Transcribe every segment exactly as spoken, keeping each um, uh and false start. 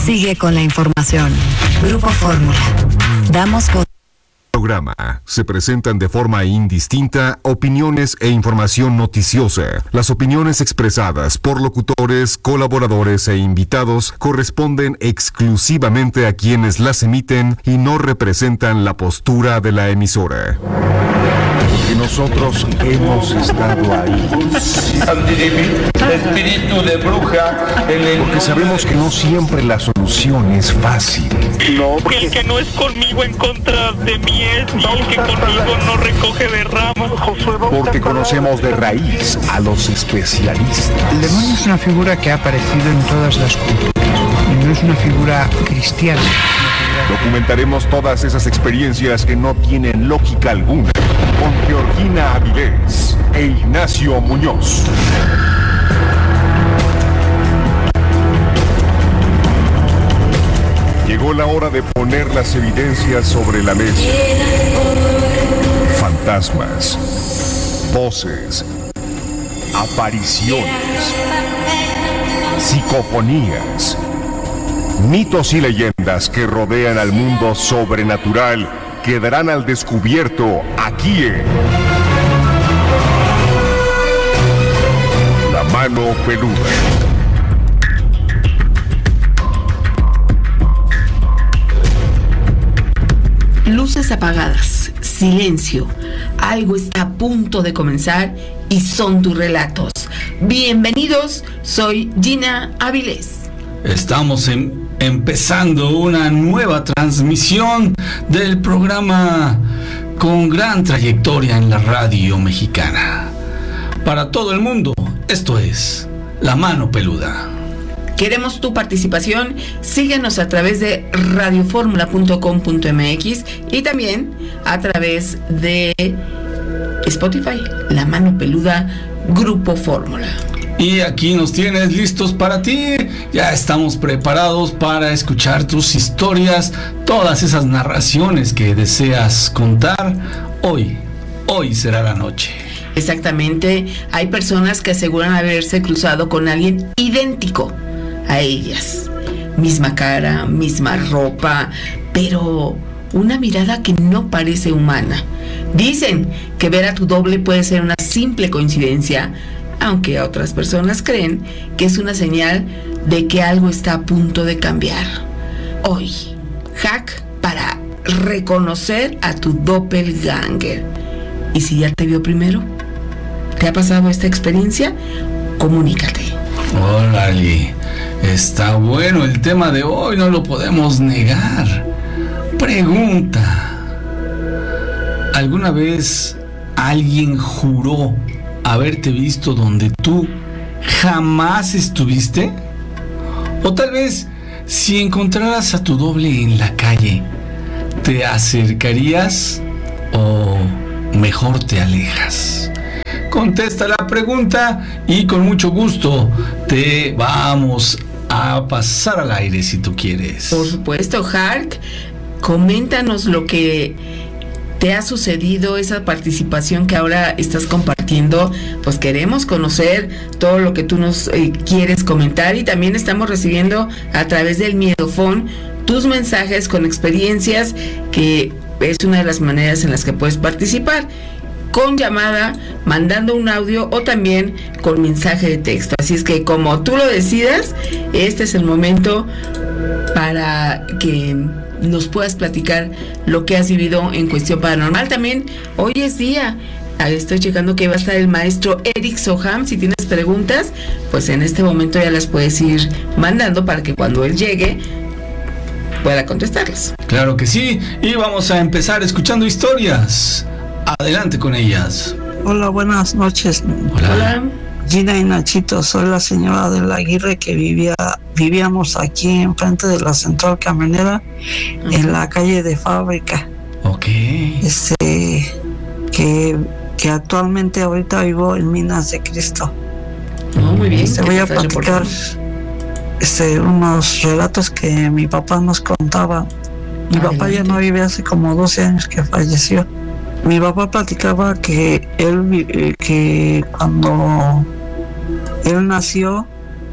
Sigue con la información. Grupo Fórmula. Damos voz. Programa. Se presentan de forma indistinta opiniones e información noticiosa. Las opiniones expresadas por locutores, colaboradores e invitados corresponden exclusivamente a quienes las emiten y no representan la postura de la emisora. Porque nosotros hemos estado ahí. Espíritu de bruja. En el Porque sabemos que no siempre la solución es fácil. No, El que no es conmigo en contra de mí es, y el que conmigo no recoge de ramas. Porque conocemos de raíz a los especialistas. El demonio es una figura que ha aparecido en todas las culturas y no es una figura cristiana. Documentaremos todas esas experiencias que no tienen lógica alguna con Georgina Avilés e Ignacio Muñoz. Llegó la hora de poner las evidencias sobre la mesa. Fantasmas, voces, apariciones, psicofonías, mitos y leyendas que rodean al mundo sobrenatural quedarán al descubierto aquí en La Mano Peluda. Luces apagadas, silencio, algo está a punto de comenzar y son tus relatos. Bienvenidos, soy Gina Avilés. Estamos en, empezando una nueva transmisión del programa con gran trayectoria en la radio mexicana. Para todo el mundo, esto es La Mano Peluda. Queremos tu participación, síguenos a través de radioformula punto com punto m x y también a través de Spotify, La Mano Peluda, Grupo Fórmula. Y aquí nos tienes listos para ti, ya estamos preparados para escuchar tus historias, todas esas narraciones que deseas contar. Hoy, hoy será la noche. Exactamente, hay personas que aseguran haberse cruzado con alguien idéntico a ellas, misma cara, misma ropa, pero una mirada que no parece humana. Dicen que ver a tu doble puede ser una simple coincidencia, aunque otras personas creen que es una señal de que algo está a punto de cambiar. Hoy, hack para reconocer a tu doppelganger. ¿Y si ya te vio primero? ¿Te ha pasado esta experiencia? Comunícate. Órale, está bueno el tema de hoy, no lo podemos negar. Pregunta: ¿alguna vez alguien juró haberte visto donde tú jamás estuviste? O tal vez, si encontraras a tu doble en la calle, ¿te acercarías o mejor te alejas? Contesta la pregunta y con mucho gusto te vamos a pasar al aire si tú quieres. Por supuesto, Hark, coméntanos lo que te ha sucedido, esa participación que ahora estás compartiendo. Pues queremos conocer todo lo que tú nos eh, quieres comentar, y también estamos recibiendo a través del Miedofón tus mensajes con experiencias, que es una de las maneras en las que puedes participar, con llamada, mandando un audio o también con mensaje de texto. Así es que, como tú lo decidas, este es el momento para que nos puedas platicar lo que has vivido en cuestión paranormal. También hoy es día, estoy checando que va a estar el maestro Eric Soham. Si tienes preguntas, pues en este momento ya las puedes ir mandando para que cuando él llegue pueda contestarlas. Claro que sí, y vamos a empezar escuchando historias. Adelante con ellas. Hola, buenas noches. Hola. Hola. Gina y Nachito, soy la señora de la Aguirre que vivía, vivíamos aquí enfrente de la central camionera, uh-huh, en la calle de Fábrica. Ok. Este, que, que actualmente ahorita vivo en Minas de Cristo. Oh, muy bien. Este, voy a platicar este, unos relatos que mi papá nos contaba. Mi Adelante. Papá ya no vive, hace como doce años que falleció. Mi papá platicaba que él, que cuando él nació,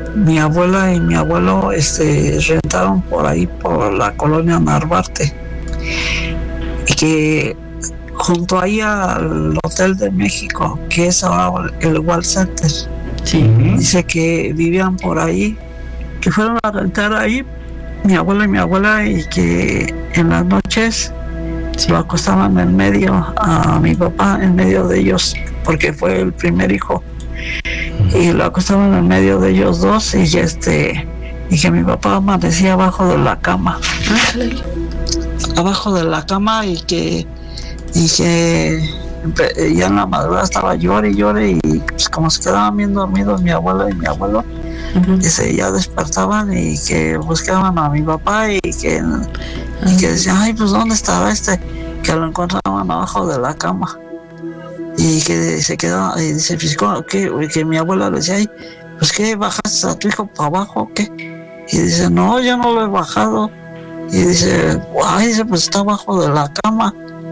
mi abuela y mi abuelo este, rentaron por ahí, por la colonia Narvarte, y que junto ahí al Hotel de México, que es ahora el World Center, Sí. dice que vivían por ahí, que fueron a rentar ahí mi abuelo y mi abuela, y que en las noches Sí. lo acostaban en medio a mi papá, en medio de ellos, porque fue el primer hijo, y lo acostaban en medio de ellos dos, y este y que mi papá amanecía abajo de la cama, Ah, caray. abajo de la cama, y que y que empe- ya en la madrugada estaba llore y llore, y pues como se quedaban bien dormidos mi abuela y mi abuelo, Ujú. dice, ya despertaban y que buscaban a mi papá, y que y que decían, ay, pues ¿dónde estaba este? Que lo encontraban abajo de la cama, y que se quedaba, y dice, pues, ¿cómo? ¿Qué? Y que mi abuela le decía, ay, pues ¿qué? ¿Bajaste a tu hijo para abajo o qué? Y dice, no, yo no lo he bajado. Y dice, ay, dice, pues está abajo de la cama.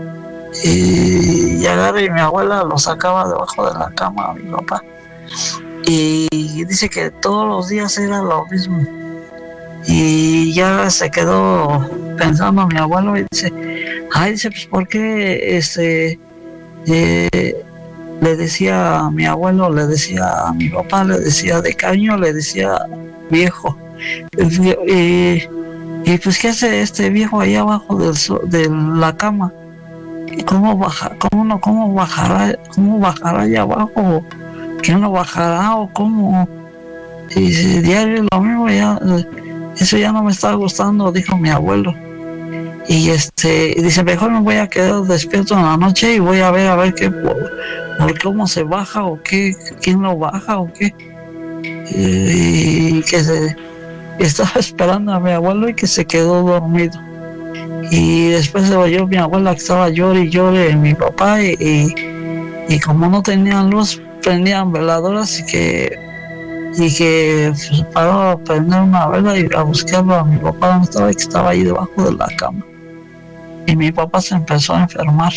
Y, y agarra, y mi abuela lo sacaba debajo de la cama a mi papá. Y dice que todos los días era lo mismo. Y ya se quedó pensando mi abuelo, y dice, ay, dice, pues ¿por qué este eh, le decía a mi abuelo, le decía a mi papá, le decía de cariño, le decía viejo? Y, y pues ¿qué hace este viejo ahí abajo del, so- de la cama? ¿Cómo baja, cómo no, cómo bajará, cómo bajará allá abajo? ¿Quién lo bajará o cómo? Y dice, diario es lo mismo, ya, eso ya no me está gustando, dijo mi abuelo. Y este, y dice, mejor me voy a quedar despierto en la noche y voy a ver a ver qué, por, por cómo se baja o qué, quién lo baja o qué. Y, y que se estaba esperando a mi abuelo, y que se quedó dormido. Y después se oyó mi abuela que estaba llore y llore mi papá, y, y, y como no tenían luz, prendían veladoras, y que y que se paró a prender una vela y a buscarlo a mi papá donde estaba, y que estaba ahí debajo de la cama. Y mi papá se empezó a enfermar,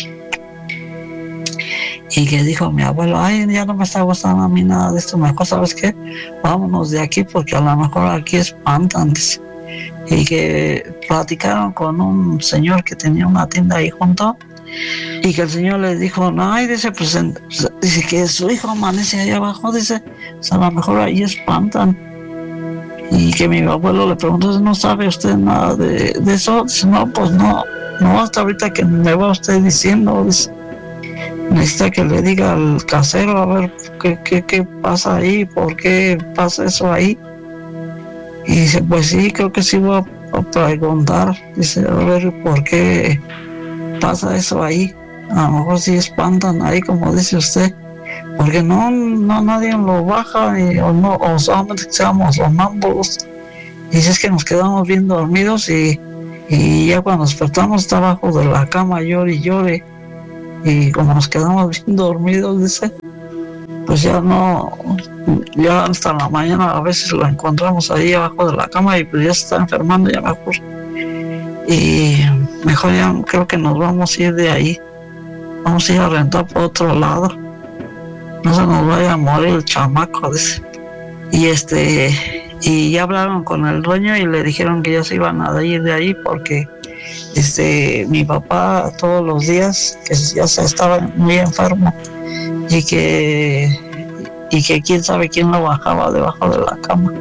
y que dijo mi abuelo, ay, ya no me está gustando a mí nada de esto, mejor, ¿sabes qué? Vámonos de aquí, porque a lo mejor aquí espantan, dice. Y que platicaron con un señor que tenía una tienda ahí junto, y que el señor les dijo, no, y dice, pues, en- dice que su hijo amanece allá abajo, dice, pues a lo mejor ahí espantan. Y que mi abuelo le preguntó, ¿no sabe usted nada de, de eso? Dice, no, pues no, no, hasta ahorita que me va usted diciendo, dice, necesita que le diga al casero a ver qué, qué, qué pasa ahí, por qué pasa eso ahí. Y dice, pues sí, creo que sí voy a, a preguntar, dice, a ver por qué pasa eso ahí. A lo mejor sí espantan ahí, como dice usted, porque no, no nadie lo baja, y, o no, o solamente que seamos sonámbulos. Y dice, es que nos quedamos bien dormidos, y, y ya cuando despertamos está abajo de la cama, llore y llore. Y como nos quedamos bien dormidos, dice, pues ya no, ya hasta la mañana a veces lo encontramos ahí abajo de la cama, y pues ya se está enfermando, ya mejor. Y mejor ya creo que nos vamos a ir de ahí. Vamos a ir a rentar por otro lado. No se nos vaya a morir el chamaco, dice. Y este, y ya hablaron con el dueño y le dijeron que ya se iban a ir de ahí, porque este, mi papá todos los días, que ya se estaba muy enfermo, y que y que quién sabe quién lo bajaba debajo de la cama.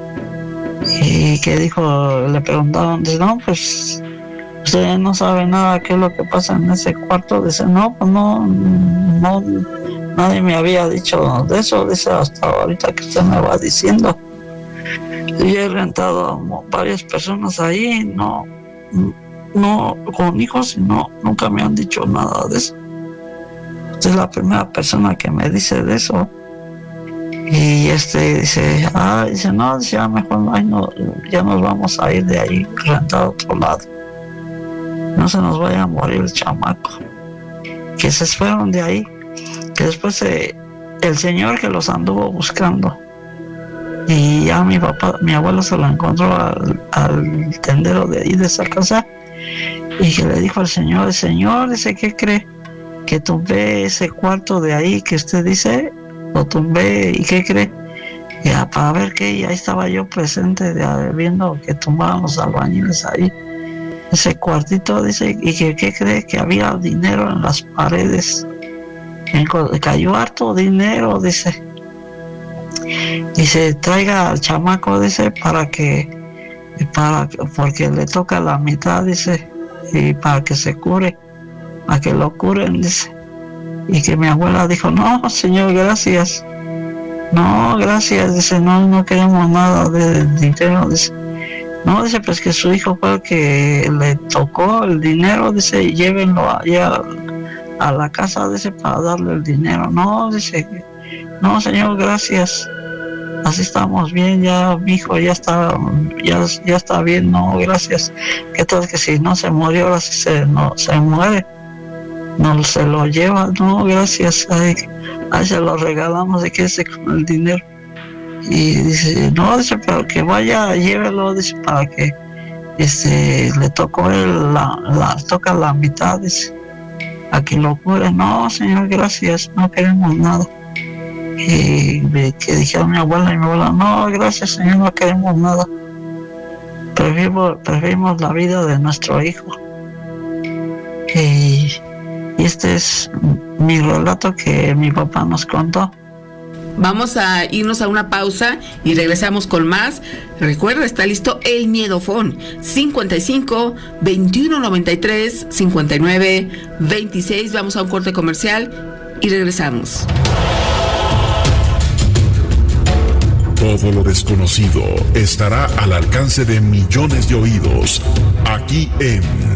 Y que dijo, le preguntaron, dice, no, pues usted no sabe nada qué es lo que pasa en ese cuarto. Dice, no, pues no, no, nadie me había dicho de eso, dice, hasta ahorita que usted me va diciendo. Yo he rentado a varias personas ahí, no, no con hijos, y no, nunca me han dicho nada de eso. Usted es la primera persona que me dice de eso. Y este dice, ah, dice, no, dice, ya mejor, ay, no, ya nos vamos a ir de ahí, rentar a otro lado. No se nos vaya a morir el chamaco. Que se fueron de ahí, que después eh, el señor que los anduvo buscando, y ya mi papá, mi abuelo se lo encontró al, al tendero de ahí de esa casa, y que le dijo al señor, el señor, dice, ¿qué cree? Que tumbé ese cuarto de ahí que usted dice, lo tumbé, ¿y qué cree? ya, para ver qué, y ahí estaba yo presente de, viendo que tumbaban los albañiles ahí, ese cuartito, dice, y que qué cree que había dinero en las paredes, que cayó harto dinero, dice, dice, traiga al chamaco, dice, para que, para, porque le toca la mitad, dice, y para que se cure, para que lo curen, dice. Y que mi abuela dijo, no, señor, gracias. No, gracias, dice, no, no queremos nada de dinero, dice. No, dice, pues que su hijo fue el que le tocó el dinero, dice, y llévenlo allá a la casa, dice, para darle el dinero. No, dice, no, señor, gracias. Así estamos bien, ya mi hijo ya está, ya, ya está bien, no, gracias. ¿Qué tal que si no se murió, ahora sí se, no, se muere? No se lo lleva, no, gracias, ahí, ahí se lo regalamos, de que ese con el dinero. Y dice, no, dice, pero que vaya, llévelo, dice, para que este le tocó el, la, la, toca la mitad, dice, a que lo cure. No, señor, gracias, no queremos nada. Y que dijeron mi abuela y mi abuela, no, gracias, señor, no queremos nada. Preferimos, preferimos la vida de nuestro hijo. Y Y este es mi relato que mi papá nos contó. Vamos a irnos a una pausa y regresamos con más. Recuerda, está listo el Miedofón. cincuenta y cinco, veintiuno noventa y tres, cincuenta y nueve, veintiséis. Vamos a un corte comercial y regresamos. Todo lo desconocido estará al alcance de millones de oídos. Aquí en